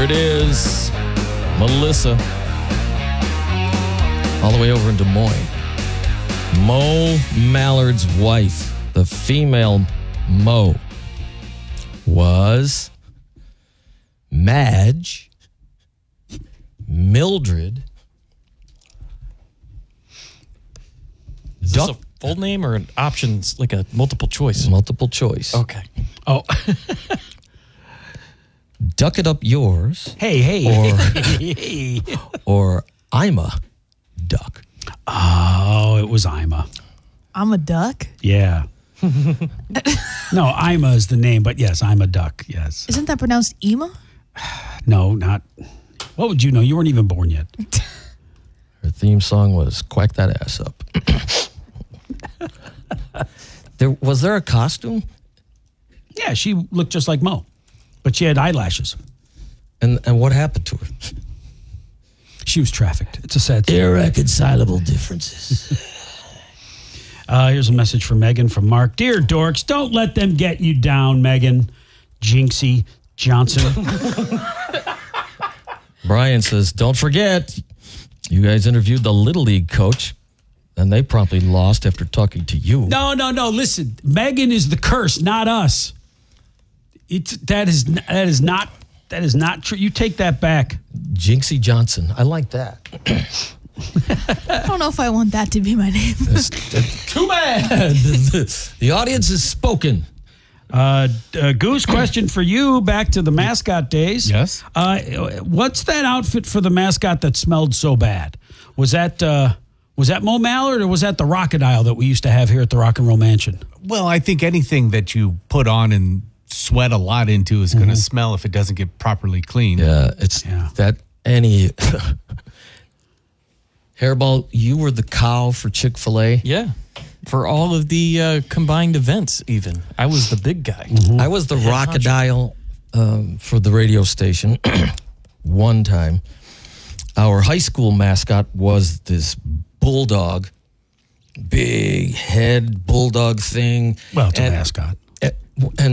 Here it is. Melissa. All the way over in Des Moines. Mo Mallard's wife, the female Mo, was Madge Mildred. Is this a full name or an options, like a multiple choice? Multiple choice. Okay. Oh. Duck it up yours. Hey. Or I'm a duck. Oh, it was Ima. I'm a duck? Yeah. No, Ima is the name, but yes, I'm a duck. Yes. Isn't that pronounced Ema? No, not. What would you know? You weren't even born yet. Her theme song was Quack That Ass Up. Was there a costume? Yeah, she looked just like Mo, but she had eyelashes. And what happened to her? She was trafficked. It's a sad story. Irreconcilable differences. Here's a message from Megan from Mark. Dear dorks, don't let them get you down, Megan. Jinxie Johnson. Brian says, don't forget, you guys interviewed the Little League coach, and they promptly lost after talking to you. No. Listen, Megan is the curse, not us. That is not true. You take that back. Jinxie Johnson. I like that. I don't know if I want that to be my name. Too bad. The audience has spoken. Goose, question for you. Back to the mascot days. Yes. What's that outfit for the mascot that smelled so bad? Was that Mo Mallard or was that the Rockadile that we used to have here at the Rock and Roll Mansion? Well, I think anything that you put on and sweat a lot into is going to smell if it doesn't get properly cleaned. Yeah, that any... Hairball, you were the cow for Chick-fil-A. Yeah. For all of the combined events, even. I was the big guy. I was the Rockadile for the radio station one time. Our high school mascot was this bulldog, big head bulldog thing. Well, it's a mascot. And